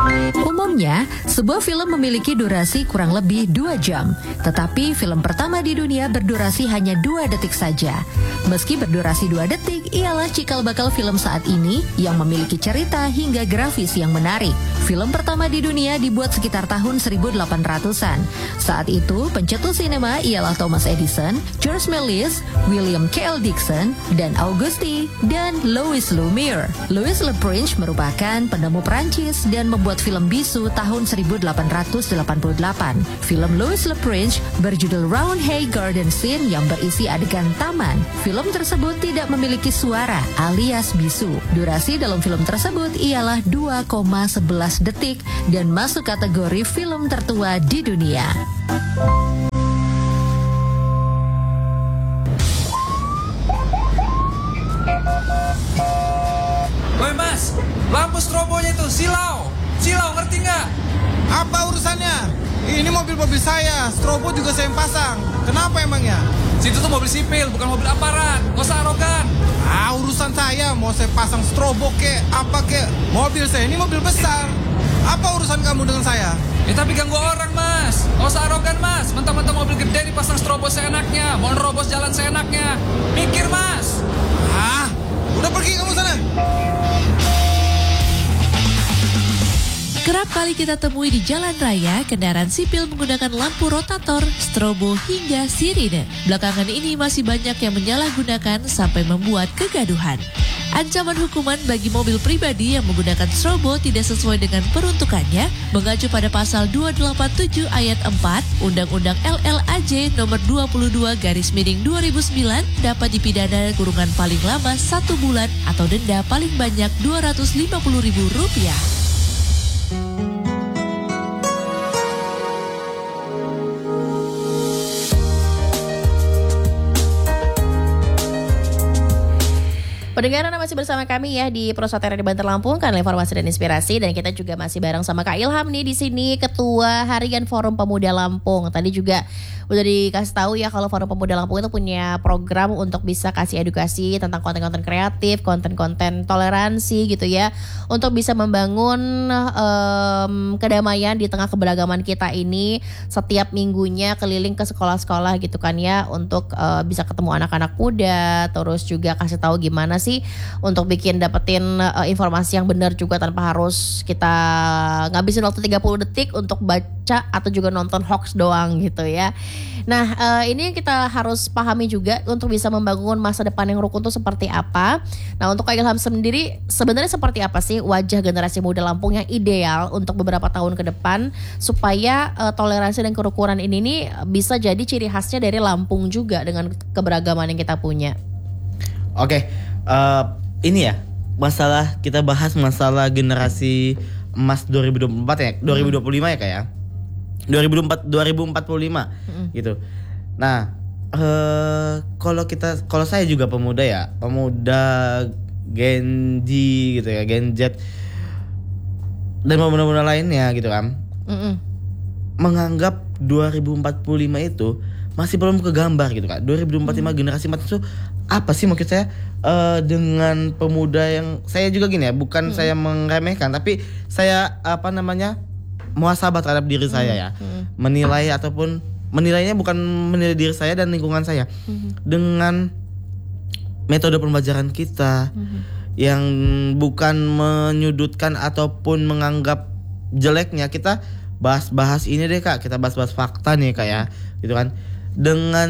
Umumnya, sebuah film memiliki durasi kurang lebih 2 jam. Tetapi film pertama di dunia berdurasi hanya 2 detik saja. Meski berdurasi 2 detik, ialah cikal bakal film saat ini yang memiliki cerita hingga grafis yang menarik. Film pertama di dunia dibuat sekitar tahun 1800-an. Saat itu, pencetus sinema ialah Thomas Edison, George Méliès, William K.L. Dixon, dan Auguste dan Louis Lumière. Louis Le Prince merupakan penemu Prancis dan membuat film bisu tahun 1888. Film Louis Le Prince berjudul Round Hay Garden Scene yang berisi adegan taman. Film tersebut tidak memiliki suara alias bisu. Durasi dalam film tersebut ialah 2,11 detik dan masuk kategori film tertua di dunia. Woi mas, lampu strobonya itu silau, ngerti nggak? Apa urusannya? Ini mobil-mobil saya, strobo juga saya yang pasang. Kenapa emangnya? Situ tuh mobil sipil, bukan mobil aparat. Nggak usah arogan. Urusan saya, mau saya pasang strobo kek, apa kek. Mobil saya ini mobil besar. Apa urusan kamu dengan saya? Ya tapi ganggu orang mas. Nggak usah arogan mas. Mentang-mentang mobil gede dipasang strobo seenaknya. Mau nerobos jalan seenaknya. Mikir mas. Udah pergi kamu sana. Kerap kali kita temui di jalan raya kendaraan sipil menggunakan lampu rotator, strobo hingga sirine. Belakangan ini masih banyak yang menyalahgunakan sampai membuat kegaduhan. Ancaman hukuman bagi mobil pribadi yang menggunakan strobo tidak sesuai dengan peruntukannya mengacu pada pasal 287 ayat 4 Undang-Undang LLAJ nomor 22/2009 dapat dipidana kurungan paling lama 1 bulan atau denda paling banyak Rp250.000. Pendengaran masih bersama kami ya di Prosotera di Banter Lampung, kanal informasi dan inspirasi, dan kita juga masih bareng sama Kak Ilham nih di sini, Ketua Harian Forum Pemuda Lampung. Tadi juga udah dikasih tahu ya kalau Forum Pemuda Lampung itu punya program untuk bisa kasih edukasi tentang konten-konten kreatif, konten-konten toleransi gitu ya, untuk bisa membangun kedamaian di tengah keberagaman kita ini. Setiap minggunya keliling ke sekolah-sekolah gitu kan ya, untuk bisa ketemu anak-anak muda, terus juga kasih tahu gimana sih untuk dapetin informasi yang benar juga tanpa harus kita ngabisin waktu 30 detik untuk baca atau juga nonton hoax doang gitu ya. Nah, ini yang kita harus pahami juga untuk bisa membangun masa depan yang rukun itu seperti apa. Nah, untuk Kak Ilham sendiri sebenarnya seperti apa sih wajah generasi muda Lampung yang ideal untuk beberapa tahun ke depan supaya toleransi dan kerukunan ini nih bisa jadi ciri khasnya dari Lampung juga dengan keberagaman yang kita punya. Oke, ini ya kita bahas masalah generasi emas 2024 ya, 2025 ya Kak ya, 2045 gitu. Nah, kalau saya juga pemuda Gen Z gitu ya, Gen Z dan pemuda-pemuda lainnya gitu kan, menganggap 2045 itu masih belum kegambar gitu Kak. 2045 generasi emas itu apa sih maksud saya dengan pemuda yang saya juga gini ya, bukan saya meremehkan, tapi saya muhasabah terhadap diri saya ya. Menilainya bukan menilai diri saya dan lingkungan saya. Dengan metode pembelajaran kita yang bukan menyudutkan ataupun menganggap jeleknya, kita bahas ini deh Kak, kita bahas fakta nih Kak ya, gitu kan. Dengan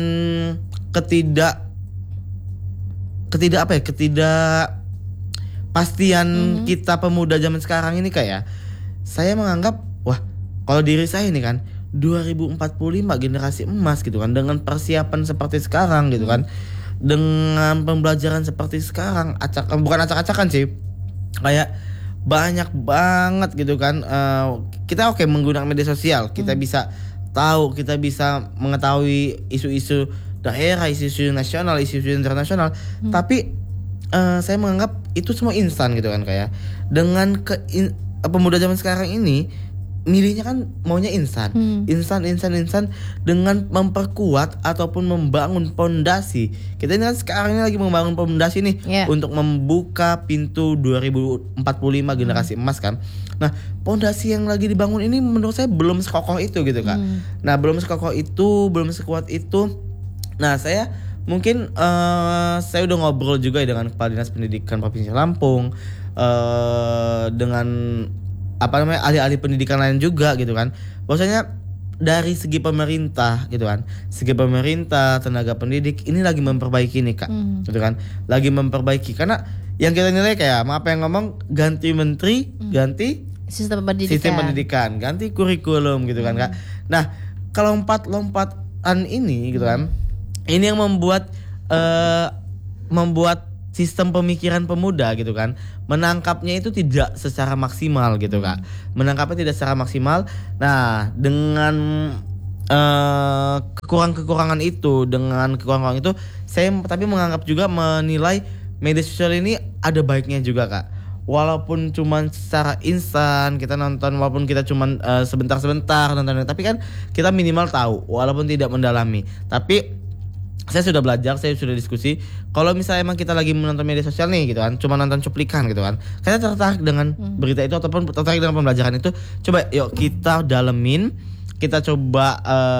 ketidakpastian kita pemuda zaman sekarang ini Kak ya, saya menganggap kalau diri saya ini kan 2045 generasi emas gitu kan, dengan persiapan seperti sekarang gitu kan, dengan pembelajaran seperti sekarang, bukan acak-acakan sih, kayak banyak banget gitu kan. Kita menggunakan media sosial, kita bisa tahu, kita bisa mengetahui isu-isu daerah, isu-isu nasional, isu-isu internasional. Tapi saya menganggap itu semua instan gitu kan kayak. Dengan pemuda zaman sekarang ini milihnya kan maunya instan, instan dengan memperkuat ataupun membangun pondasi. Kita ini kan sekarang ini lagi membangun pondasi nih untuk membuka pintu 2045 generasi emas kan. Nah, pondasi yang lagi dibangun ini menurut saya belum sekokoh itu gitu Kak. Nah, belum sekokoh itu, belum sekuat itu. Nah, saya mungkin saya udah ngobrol juga ya dengan Kepala Dinas Pendidikan Provinsi Lampung, dengan ahli-ahli pendidikan lain juga gitu kan. Bahwasanya dari segi pemerintah gitu kan, segi pemerintah, tenaga pendidik ini lagi memperbaiki nih Kak, gitu kan, lagi memperbaiki. Karena yang kita nilai kayak apa yang ngomong ganti menteri, ganti sistem pendidikan, ganti kurikulum gitu kan Kak. Nah, kalau lompatan ini gitu kan, ini yang membuat sistem pemikiran pemuda gitu kan, menangkapnya itu tidak secara maksimal gitu Kak. Menangkapnya tidak secara maksimal. Nah, dengan kekurangan itu, saya tapi menganggap juga, menilai media sosial ini ada baiknya juga Kak. Walaupun cuma secara instan kita nonton, walaupun kita cuma sebentar-sebentar nonton, tapi kan kita minimal tahu walaupun tidak mendalami. Tapi saya sudah belajar, saya sudah diskusi. Kalau misalnya emang kita lagi menonton media sosial nih gitu kan, cuma nonton cuplikan gitu kan, kita tertarik dengan berita itu ataupun tertarik dengan pembelajaran itu, coba yuk kita dalemin, kita coba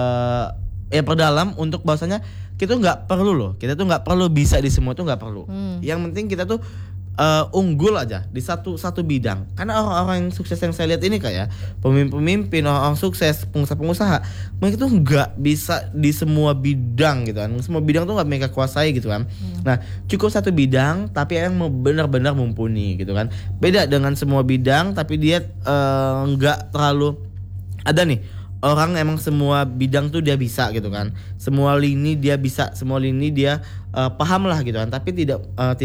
perdalam untuk bahwasanya kita nggak perlu bisa di semua, itu nggak perlu. Yang penting kita tuh unggul aja di satu bidang. Karena orang-orang yang sukses yang saya lihat ini kayak pemimpin, orang-orang sukses, pengusaha, mereka tuh nggak bisa di semua bidang gitu kan. Semua bidang tuh nggak mereka kuasai gitu kan. Nah, cukup satu bidang tapi yang benar-benar mumpuni gitu kan. Beda dengan semua bidang tapi dia nggak terlalu ada nih. Orang emang semua bidang tuh dia bisa gitu kan, semua lini dia bisa, semua lini dia paham lah gitu kan, tapi tidak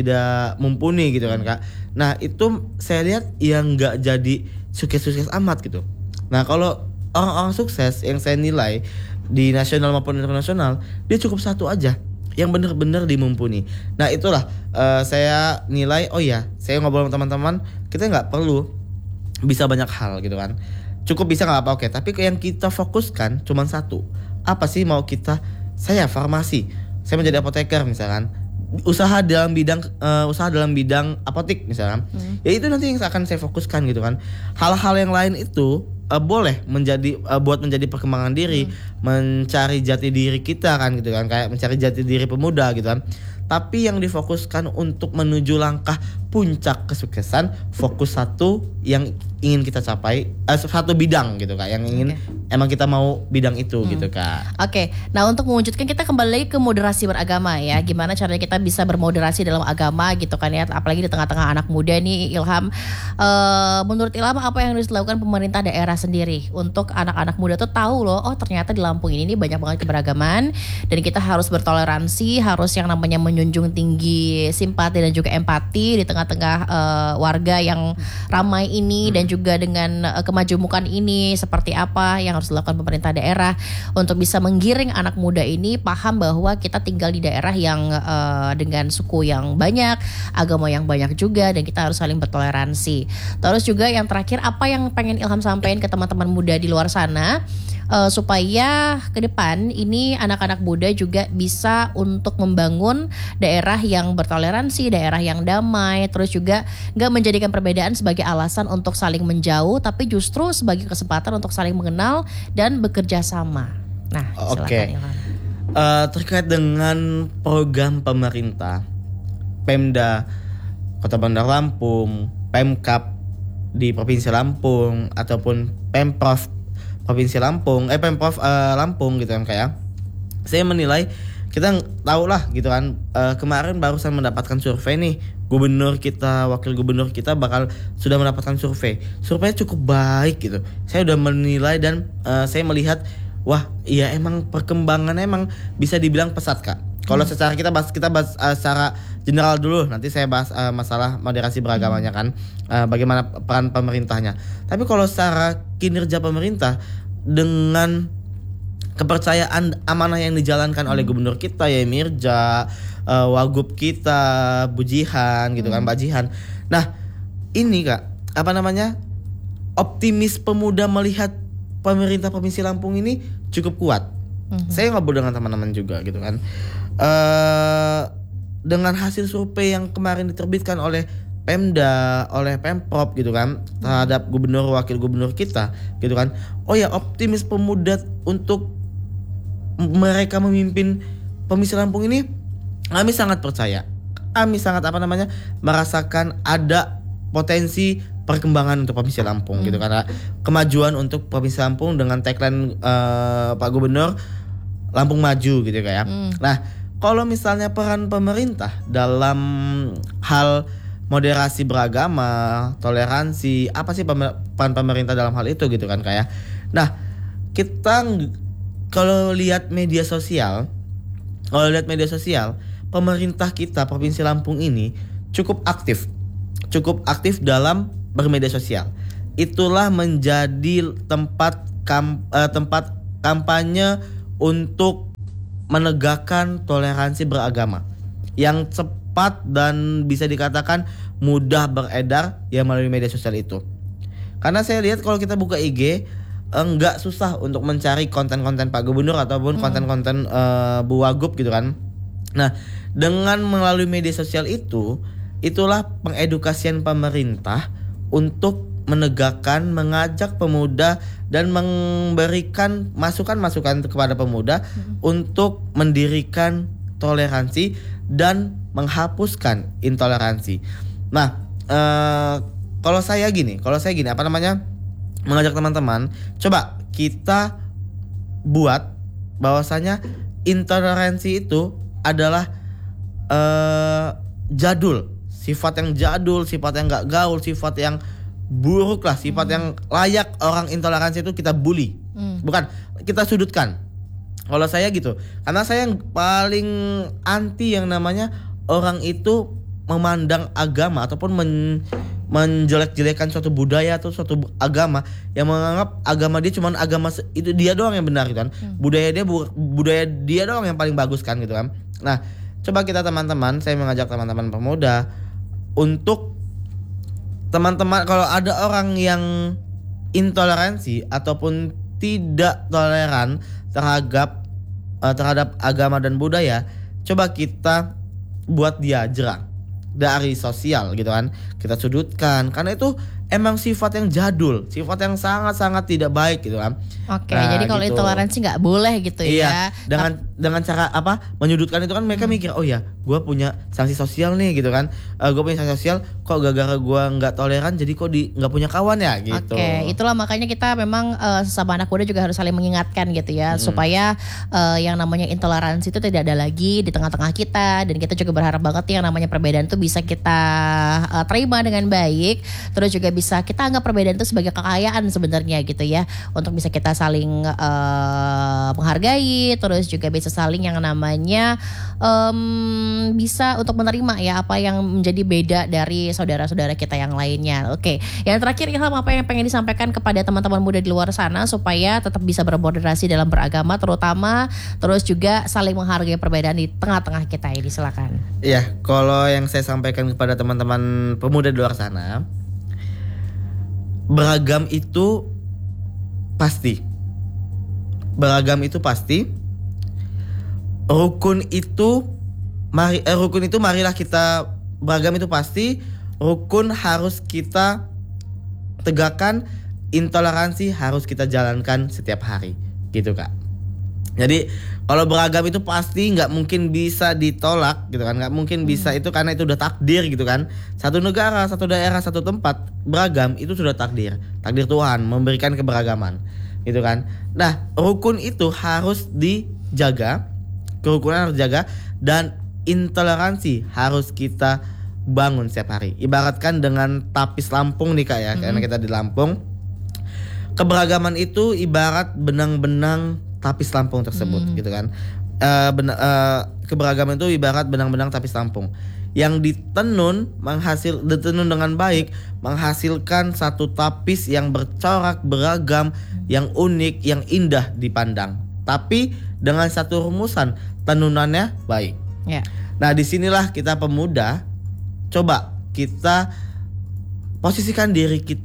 mumpuni gitu kan Kak. Nah, itu saya lihat yang nggak jadi sukses amat gitu. Nah, kalau orang-orang sukses yang saya nilai di nasional maupun internasional, dia cukup satu aja yang benar-benar dimumpuni. Nah, itulah saya nilai, oh ya, saya ngobrol sama teman-teman, kita nggak perlu bisa banyak hal gitu kan. Cukup bisa nggak apa, oke. Tapi yang kita fokuskan cuma satu. Apa sih mau kita? Saya farmasi, saya menjadi apoteker misalkan. Usaha dalam bidang apotik misalkan. Ya itu nanti yang akan saya fokuskan gitu kan. Hal-hal yang lain itu boleh buat menjadi perkembangan diri, mencari jati diri kita kan gitu kan, kayak mencari jati diri pemuda gitu kan. Tapi yang difokuskan untuk menuju langkah puncak kesuksesan, fokus satu yang ingin kita capai, satu bidang gitu Kak, yang ingin emang kita mau bidang itu gitu Kak. Oke. Nah, untuk mewujudkan, kita kembali lagi ke moderasi beragama ya. Gimana caranya kita bisa bermoderasi dalam agama gitu kan ya, apalagi di tengah-tengah anak muda nih Ilham. Menurut Ilham, apa yang harus dilakukan pemerintah daerah sendiri untuk anak-anak muda tuh tahu loh, oh ternyata di Lampung ini banyak banget keberagaman dan kita harus bertoleransi, harus yang namanya menjunjung tinggi simpati dan juga empati di tengah-tengah warga yang ramai ini, dan juga dengan kemajemukan ini seperti apa yang harus dilakukan pemerintah daerah untuk bisa menggiring anak muda ini paham bahwa kita tinggal di daerah yang dengan suku yang banyak, agama yang banyak juga, dan kita harus saling bertoleransi. Terus juga yang terakhir, apa yang pengen Ilham sampaikan ke teman-teman muda di luar sana supaya ke depan ini anak-anak muda juga bisa untuk membangun daerah yang bertoleransi, daerah yang damai, terus juga gak menjadikan perbedaan sebagai alasan untuk saling menjauh, tapi justru sebagai kesempatan untuk saling mengenal dan bekerja sama. Nah, silakan Ilham. Terkait dengan program pemerintah, Pemda Kota Bandar Lampung, Pemkab di Provinsi Lampung ataupun Pemprov Provinsi Lampung, Pemprov Lampung gitu kan kayak. Saya menilai, kita tahu lah gitu kan, kemarin barusan mendapatkan survei nih, gubernur kita, wakil gubernur kita sudah mendapatkan survei. Surveinya cukup baik gitu. Saya udah menilai dan saya melihat, wah iya emang perkembangannya emang bisa dibilang pesat Kak. Kalau secara kita bahas secara general dulu, nanti saya bahas masalah moderasi beragamanya kan, bagaimana peran pemerintahnya. Tapi kalau secara kinerja pemerintah dengan kepercayaan amanah yang dijalankan oleh gubernur kita ya Mirja, Wagub kita, Bu Jihan gitu kan, Mbak Jihan. Nah ini Kak, optimis pemuda melihat pemerintah Provinsi Lampung ini cukup kuat. Saya ngobrol dengan teman-teman juga gitu kan. Dengan hasil survei yang kemarin diterbitkan oleh Pemda, oleh Pemprov gitu kan, terhadap gubernur, wakil gubernur kita gitu kan. Oh ya, optimis pemuda untuk mereka memimpin Provinsi Lampung ini, kami sangat percaya. Kami sangat merasakan ada potensi perkembangan untuk Provinsi Lampung gitu, karena kemajuan untuk Provinsi Lampung dengan tagline Pak Gubernur, Lampung maju gitu kayak. Nah, kalau misalnya peran pemerintah dalam hal moderasi beragama, toleransi, apa sih peran pemerintah dalam hal itu gitu kan kayak. Nah, kita kalau lihat media sosial, pemerintah kita Provinsi Lampung ini cukup aktif dalam bermedia sosial. Itulah menjadi tempat kampanye untuk menegakkan toleransi beragama yang cepat dan bisa dikatakan mudah beredar ya melalui media sosial itu. Karena saya lihat kalau kita buka IG enggak susah untuk mencari konten-konten Pak Gubernur ataupun konten-konten Bu Wagub gitu kan. Nah, dengan melalui media sosial itulah pengedukasian pemerintah untuk menegakkan, mengajak pemuda dan memberikan masukan-masukan kepada pemuda untuk mendirikan toleransi dan menghapuskan intoleransi. Nah, kalau saya gini, mengajak teman-teman, coba kita buat bahwasanya intoleransi itu adalah jadul, sifat yang jadul, sifat yang gak gaul, sifat yang buruk lah, sifat yang layak orang intoleransi itu kita bully, bukan kita sudutkan. Kalau saya gitu, karena saya yang paling anti yang namanya orang itu memandang agama ataupun menjelek-jelekan suatu budaya atau suatu agama, yang menganggap agama dia cuma agama itu dia doang yang benar gitu kan. Budaya dia doang yang paling bagus kan gitu kan. Nah, coba kita teman-teman, saya mengajak teman-teman pemuda untuk teman-teman kalau ada orang yang intoleransi ataupun tidak toleran terhadap agama dan budaya, coba kita buat dia jerah dari sosial gitu kan. Kita sudutkan karena itu emang sifat yang jadul, sifat yang sangat-sangat tidak baik gitu kan. Oke, jadi kalau gitu. Intoleransi nggak boleh gitu ya. Dengan cara menyudutkan itu kan mereka mikir, oh ya, gue punya sanksi sosial nih gitu kan. Gue punya sanksi sosial, kok gara-gara gue nggak toleran jadi kok nggak punya kawan ya gitu. Oke, itulah makanya kita memang sesama anak muda juga harus saling mengingatkan gitu ya, supaya yang namanya intoleransi itu tidak ada lagi di tengah-tengah kita, dan kita juga berharap banget yang namanya perbedaan itu bisa kita terima dengan baik, terus juga bisa kita anggap perbedaan itu sebagai kekayaan sebenarnya gitu ya, untuk bisa kita saling menghargai, terus juga bisa saling yang namanya bisa untuk menerima ya apa yang menjadi beda dari saudara-saudara kita yang lainnya. Oke, yang terakhir Ilham, apa yang pengen disampaikan kepada teman-teman muda di luar sana supaya tetap bisa bermoderasi dalam beragama terutama, terus juga saling menghargai perbedaan di tengah-tengah kita ini, silakan. Iya, kalau yang saya sampaikan kepada teman-teman pemuda di luar sana, beragam itu pasti. Rukun itu marilah kita beragam itu pasti. Rukun harus kita tegakkan, intoleransi harus kita jalankan setiap hari, gitu Kak. Jadi kalau beragam itu pasti nggak mungkin bisa ditolak gitu kan, nggak mungkin bisa itu karena itu udah takdir gitu kan. Satu negara, satu daerah, satu tempat beragam itu sudah takdir Tuhan memberikan keberagaman gitu kan. Nah, rukun itu harus dijaga, kerukunan harus dijaga, dan intoleransi harus kita bangun setiap hari. Ibaratkan dengan tapis Lampung nih Kak ya, karena kita di Lampung. Keberagaman itu ibarat benang-benang tapis Lampung tersebut gitu kan. Keberagaman itu ibarat benang-benang tapis Lampung yang ditenun dengan baik, menghasilkan satu tapis yang bercorak, beragam, yang unik, yang indah dipandang. Tapi dengan satu rumusan, tenunannya baik. Ya. Nah, disinilah kita pemuda, coba kita posisikan diri kita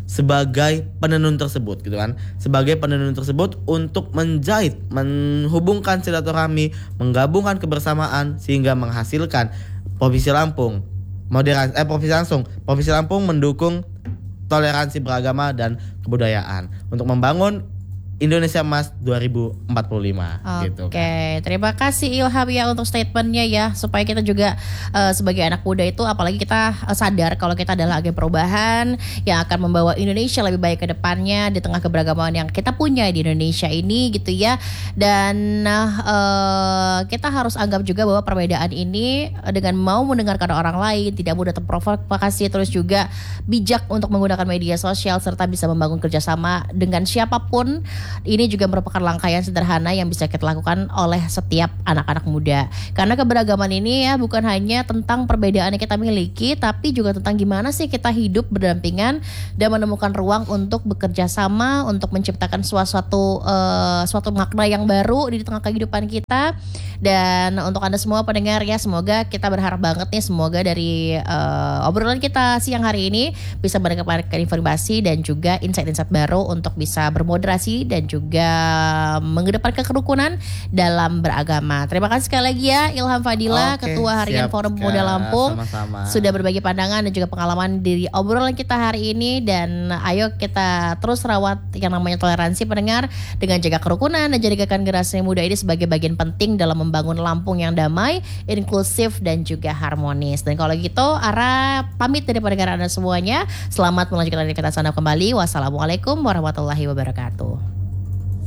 sebagai penenun tersebut gitu kan. Sebagai penenun tersebut untuk menjahit, menghubungkan silaturahmi, menggabungkan kebersamaan sehingga menghasilkan Provinsi Lampung Provinsi Lampung mendukung toleransi beragama dan kebudayaan untuk membangun Indonesia Emas 2045 gitu. Oke, terima kasih Ilham ya untuk statementnya ya, supaya kita juga sebagai anak muda itu, apalagi kita sadar kalau kita adalah agen perubahan yang akan membawa Indonesia lebih baik ke depannya di tengah keberagaman yang kita punya di Indonesia ini gitu ya. Dan kita harus anggap juga bahwa perbedaan ini dengan mau mendengarkan orang lain, tidak mudah terprovokasi, terus juga bijak untuk menggunakan media sosial serta bisa membangun kerjasama dengan siapapun. Ini juga merupakan langkah yang sederhana yang bisa kita lakukan oleh setiap anak-anak muda. Karena keberagaman ini ya bukan hanya tentang perbedaan yang kita miliki, tapi juga tentang gimana sih kita hidup berdampingan dan menemukan ruang untuk bekerja sama, untuk menciptakan suatu makna yang baru di tengah kehidupan kita. Dan untuk Anda semua pendengar ya, semoga kita berharap banget nih, semoga dari obrolan kita siang hari ini bisa mendapatkan informasi dan juga insight-insight baru untuk bisa bermoderasi dan juga mengedepankan kerukunan dalam beragama. Terima kasih sekali lagi ya Ilham Fadila, Ketua Harian Forum Pemuda Lampung, sudah berbagi pandangan dan juga pengalaman dari obrolan kita hari ini. Dan ayo kita terus rawat yang namanya toleransi pendengar, dengan jaga kerukunan dan jadikan generasi muda ini sebagai bagian penting dalam membangun Lampung yang damai, inklusif dan juga harmonis. Dan kalau gitu Ara pamit dari pendengar Anda semuanya. Selamat melanjutkan aktivitas Anda kembali. Wassalamualaikum warahmatullahi wabarakatuh.